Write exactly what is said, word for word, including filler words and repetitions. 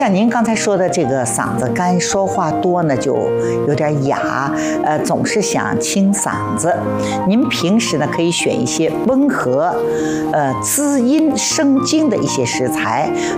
像您刚才说的这个嗓子干、说话多呢，就有点哑，呃，总是想清嗓子。您平时呢可以选一些温和、呃滋阴生津的一些食材，